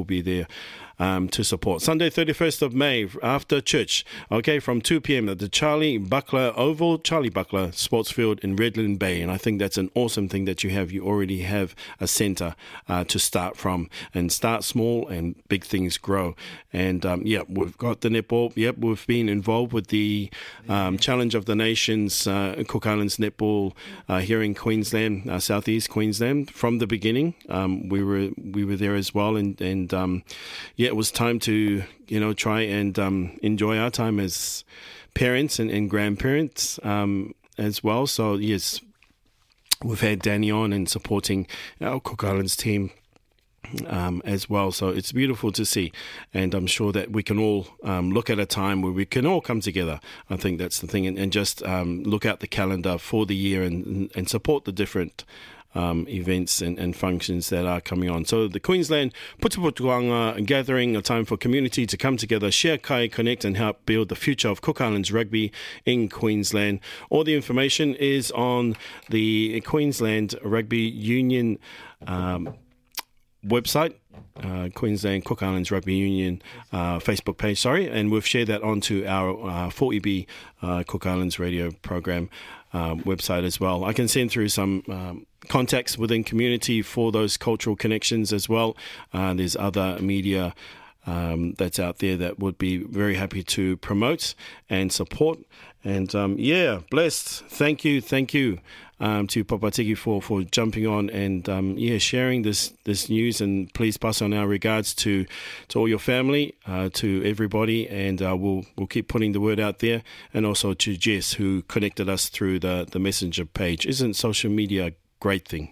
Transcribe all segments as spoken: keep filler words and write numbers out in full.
be there Um, to support. Sunday, thirty-first of May, after church, okay, from two p.m. at the Charlie Buckler Oval, Charlie Buckler Sports Field in Redland Bay. And I think that's an awesome thing that you have. You already have a centre uh, to start from, and start small and big things grow. And um, yeah, we've got the netball. Yep, we've been involved with the um, Challenge of the Nations, uh, Cook Islands netball uh, here in Queensland, uh, southeast Queensland, from the beginning. Um, we were we were there as well, and and um, yeah. It was time to, you know, try and um, enjoy our time as parents and, and grandparents um, as well. So, yes, we've had Danny on and supporting our Cook Islands team um, as well. So it's beautiful to see. And I'm sure that we can all um, look at a time where we can all come together. I think that's the thing. And, and just um, look out the calendar for the year and, and support the different Um, events and, and functions that are coming on. So the Queensland Putuputuanga Gathering, a time for community to come together, share, kai, connect and help build the future of Cook Islands rugby in Queensland. All the information is on the Queensland Rugby Union um, website, uh, Queensland Cook Islands Rugby Union uh, Facebook page, sorry, and we've shared that onto our uh, four E B uh, Cook Islands radio program um, website as well. I can send through some um, contacts within community for those cultural connections as well. Uh, there's other media um, that's out there that would be very happy to promote and support. And um, yeah, blessed. Thank you, thank you um, to Papa Tiki for, for jumping on and um, yeah, sharing this this news. And please pass on our regards to to all your family, uh, to everybody, and uh, we'll we'll keep putting the word out there. And also to Jess, who connected us through the the messenger page. Isn't social media a great thing?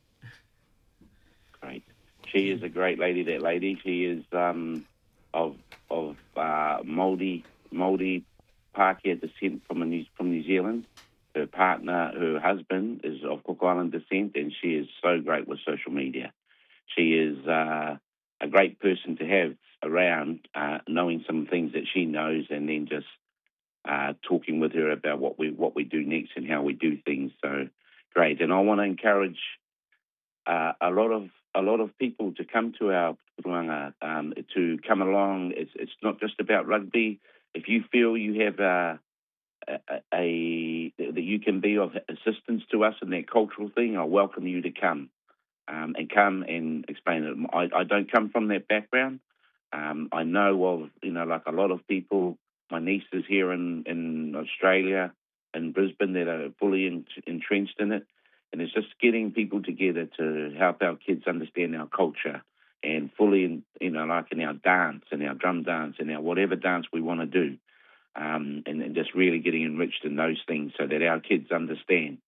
Great. She is a great lady. That lady. She is um, of of uh, Māori Māori Pākehā descent from a New, from New Zealand. Her partner, her husband, is of Cook Island descent, and she is so great with social media. She is uh, a great person to have around, uh, knowing some things that she knows, and then just uh, talking with her about what we what we do next and how we do things. So great, and I want to encourage uh, a lot of a lot of people to come to our Putuanga, um, to come along. It's it's not just about rugby. If you feel you have a A, a that you can be of assistance to us in that cultural thing, I welcome you to come um, and come and explain it. I, I don't come from that background. Um, I know of, you know, like a lot of people, my nieces here in, in Australia and Brisbane that are fully in, entrenched in it. And it's just getting people together to help our kids understand our culture and fully, in, you know, like in our dance and our drum dance and our whatever dance we want to do. Um, and, and just really getting enriched in those things so that our kids understand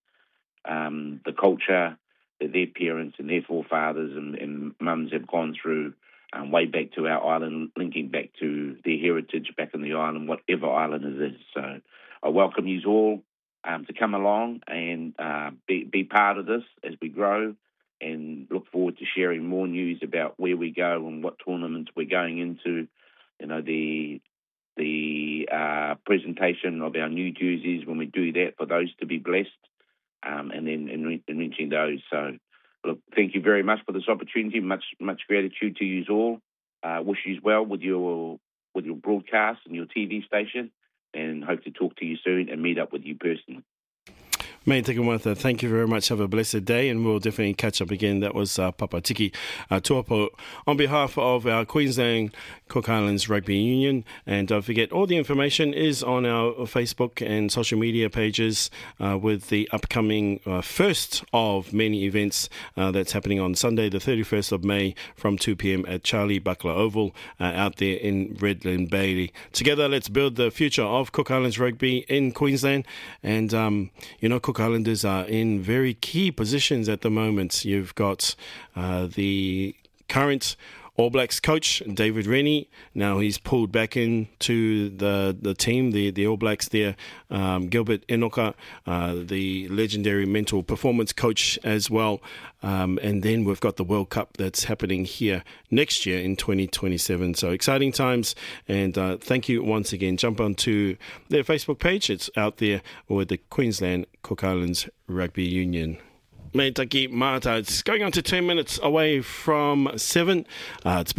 um, the culture that their parents and their forefathers and, and mums have gone through um, way back to our island, linking back to their heritage back in the island, whatever island it is. So I welcome you all um, to come along and uh, be, be part of this as we grow, and look forward to sharing more news about where we go and what tournaments we're going into. You know, the the uh, presentation of our new jerseys when we do that, for those to be blessed, um, and then enri- enriching those. So, look, thank you very much for this opportunity. Much, much gratitude to you all. Uh, wish you well with your with your broadcast and your T V station, and hope to talk to you soon and meet up with you personally. Mate, thank you very much. Have a blessed day, and we'll definitely catch up again. That was uh, Papa Tiki uh, Tuapo on behalf of our Queensland Cook Islands Rugby Union. And don't forget, all the information is on our Facebook and social media pages uh, with the upcoming uh, first of many events uh, that's happening on Sunday, the thirty-first of May from two p.m. at Charlie Buckler Oval uh, out there in Redland Bay. Together, let's build the future of Cook Islands Rugby in Queensland. And, um, you know, Cook Islanders are in very key positions at the moment. You've got uh, the current All Blacks coach, David Rennie. Now he's pulled back into the the team, the, the All Blacks there. Um, Gilbert Enoka, uh, the legendary mental performance coach as well. Um, and then we've got the World Cup that's happening here next year in twenty twenty-seven. So exciting times. And uh, thank you once again. Jump onto their Facebook page. It's out there with the Queensland Cook Islands Rugby Union. Mei Taki Mata. It's going on to ten minutes away from seven. Uh, it's